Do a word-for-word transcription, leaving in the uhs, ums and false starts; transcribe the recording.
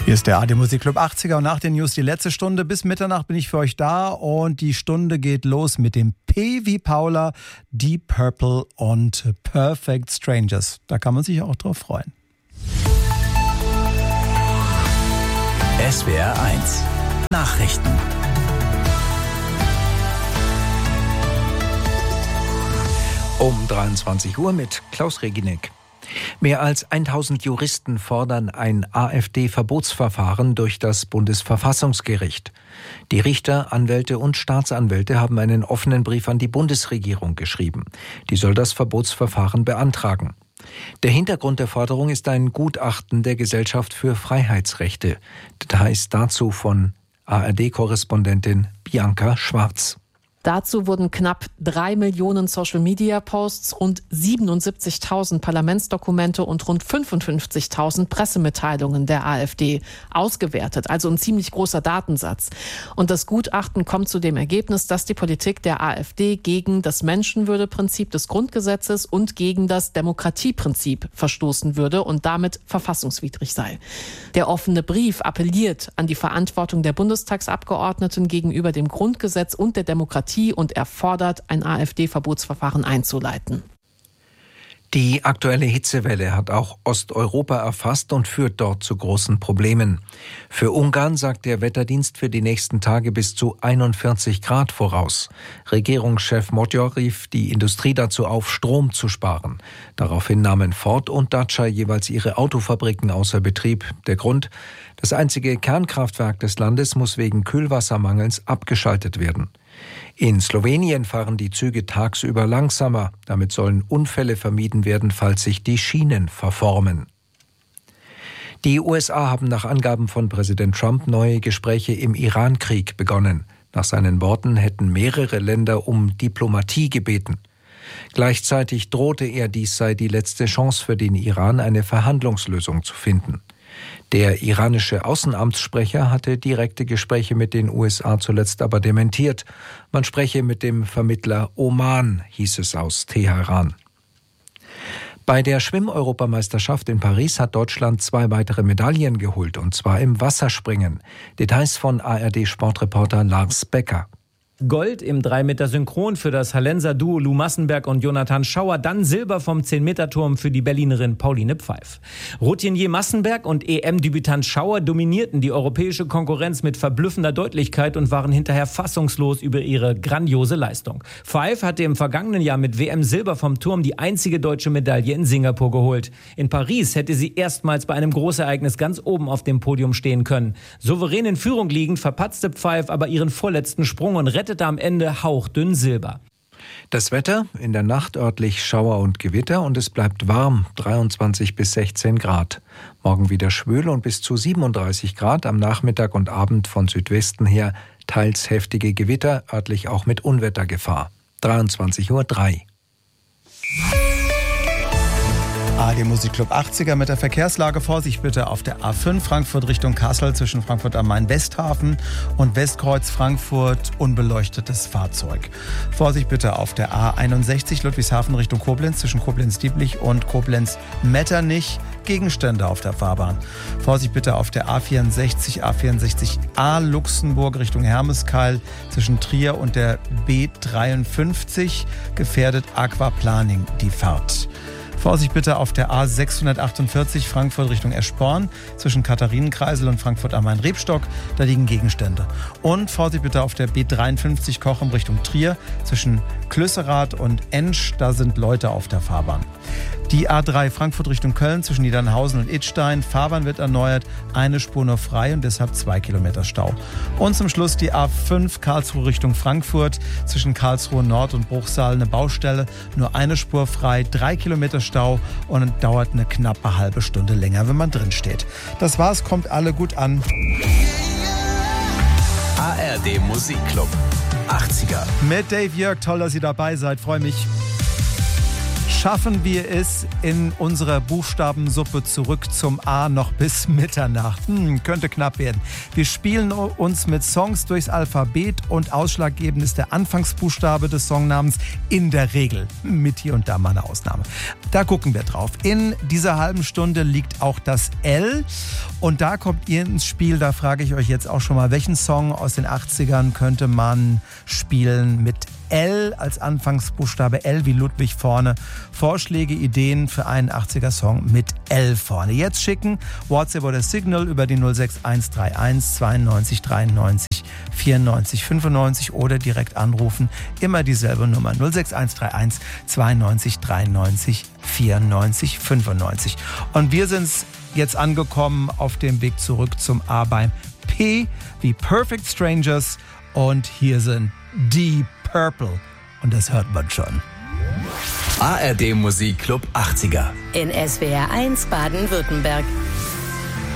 Hier ist der A R D Musikclub achtziger und nach den News die letzte Stunde. Bis Mitternacht bin ich für euch da und die Stunde geht los mit dem P wie Paula, Deep Purple und Perfect Strangers. Da kann man sich auch drauf freuen. S W R eins Nachrichten. Um dreiundzwanzig Uhr mit Klaus Reginek. Mehr als tausend Juristen fordern ein AfD-Verbotsverfahren durch das Bundesverfassungsgericht. Die Richter, Anwälte und Staatsanwälte haben einen offenen Brief an die Bundesregierung geschrieben. Die soll das Verbotsverfahren beantragen. Der Hintergrund der Forderung ist ein Gutachten der Gesellschaft für Freiheitsrechte. Details dazu von A R D-Korrespondentin Bianca Schwarz. Dazu wurden knapp drei Millionen Social-Media-Posts, rund siebenundsiebzigtausend Parlamentsdokumente und rund fünfundfünfzigtausend Pressemitteilungen der AfD ausgewertet, also ein ziemlich großer Datensatz. Und das Gutachten kommt zu dem Ergebnis, dass die Politik der AfD gegen das Menschenwürdeprinzip des Grundgesetzes und gegen das Demokratieprinzip verstoßen würde und damit verfassungswidrig sei. Der offene Brief appelliert an die Verantwortung der Bundestagsabgeordneten gegenüber dem Grundgesetz und der Demokratie und er fordert, ein AfD-Verbotsverfahren einzuleiten. Die aktuelle Hitzewelle hat auch Osteuropa erfasst und führt dort zu großen Problemen. Für Ungarn sagt der Wetterdienst für die nächsten Tage bis zu einundvierzig Grad voraus. Regierungschef Magyar rief die Industrie dazu auf, Strom zu sparen. Daraufhin nahmen Ford und Dacia jeweils ihre Autofabriken außer Betrieb. Der Grund: Das einzige Kernkraftwerk des Landes muss wegen Kühlwassermangels abgeschaltet werden. In Slowenien fahren die Züge tagsüber langsamer. Damit sollen Unfälle vermieden werden, falls sich die Schienen verformen. Die U S A haben nach Angaben von Präsident Trump neue Gespräche im Iran-Krieg begonnen. Nach seinen Worten hätten mehrere Länder um Diplomatie gebeten. Gleichzeitig drohte er, dies sei die letzte Chance für den Iran, eine Verhandlungslösung zu finden. Der iranische Außenamtssprecher hatte direkte Gespräche mit den U S A zuletzt aber dementiert. Man spreche mit dem Vermittler Oman, hieß es aus Teheran. Bei der Schwimm-Europameisterschaft in Paris hat Deutschland zwei weitere Medaillen geholt, und zwar im Wasserspringen. Details von A R D-Sportreporter Lars Becker. Gold im drei Meter Synchron für das Hallenser Duo Lou Massenberg und Jonathan Schauer, dann Silber vom zehn Meter Turm für die Berlinerin Pauline Pfeif. Routinier Massenberg und E M-Debütant Schauer dominierten die europäische Konkurrenz mit verblüffender Deutlichkeit und waren hinterher fassungslos über ihre grandiose Leistung. Pfeif hatte im vergangenen Jahr mit W M-Silber vom Turm die einzige deutsche Medaille in Singapur geholt. In Paris hätte sie erstmals bei einem Großereignis ganz oben auf dem Podium stehen können. Souverän in Führung liegend verpatzte Pfeif aber ihren vorletzten Sprung und rettete am Ende hauchdünn Silber. Das Wetter: in der Nacht örtlich Schauer und Gewitter und es bleibt warm, dreiundzwanzig bis sechzehn Grad. Morgen wieder schwül und bis zu siebenunddreißig Grad, am Nachmittag und Abend von Südwesten her teils heftige Gewitter, örtlich auch mit Unwettergefahr. dreiundzwanzig Uhr drei. A R D Musikclub achtziger mit der Verkehrslage. Vorsicht bitte auf der A fünf Frankfurt Richtung Kassel zwischen Frankfurt am Main Westhafen und Westkreuz Frankfurt unbeleuchtetes Fahrzeug. Vorsicht bitte auf der A einundsechzig Ludwigshafen Richtung Koblenz zwischen Koblenz-Dieblich und Koblenz-Metternich. Gegenstände auf der Fahrbahn. Vorsicht bitte auf der A vierundsechzig, A vierundsechzig A Luxemburg Richtung Hermeskeil zwischen Trier und der B dreiundfünfzig. Gefährdet Aquaplaning die Fahrt. Vorsicht bitte auf der A sechshundertachtundvierzig Frankfurt Richtung Eschborn zwischen Katharinenkreisel und Frankfurt am Main-Rebstock. Da liegen Gegenstände. Und Vorsicht bitte auf der B dreiundfünfzig Kochum Richtung Trier zwischen Klösserath und Ensch. Da sind Leute auf der Fahrbahn. Die A drei Frankfurt Richtung Köln zwischen Niedernhausen und Idstein. Fahrbahn wird erneuert, eine Spur nur frei und deshalb zwei Kilometer Stau. Und zum Schluss die A fünf Karlsruhe Richtung Frankfurt zwischen Karlsruhe Nord und Bruchsal eine Baustelle, nur eine Spur frei, drei Kilometer Stau und dauert eine knappe halbe Stunde länger, wenn man drin steht. Das war's, kommt alle gut an. A R D Musikclub achtziger. Mit Dave Jörg, toll, dass ihr dabei seid, freue mich. Schaffen wir es in unserer Buchstabensuppe zurück zum A noch bis Mitternacht? Hm, könnte knapp werden. Wir spielen uns mit Songs durchs Alphabet und ausschlaggebend ist der Anfangsbuchstabe des Songnamens in der Regel. Mit hier und da mal eine Ausnahme. Da gucken wir drauf. In dieser halben Stunde liegt auch das L und da kommt ihr ins Spiel. Da frage ich euch jetzt auch schon mal, welchen Song aus den achtzigern könnte man spielen mit L als Anfangsbuchstabe, L wie Ludwig vorne. Vorschläge, Ideen für einen achtziger-Song mit L vorne. Jetzt schicken WhatsApp oder Signal über die null sechs eins drei eins zweiundneunzig dreiundneunzig vierundneunzig fünfundneunzig oder direkt anrufen. Immer dieselbe Nummer null sechs eins drei eins zweiundneunzig dreiundneunzig vierundneunzig fünfundneunzig. Und wir sind jetzt angekommen auf dem Weg zurück zum A beim P wie Perfect Strangers und hier sind Deep Purple und das hört man schon. A R D Musikclub achtziger. In S W R eins Baden-Württemberg.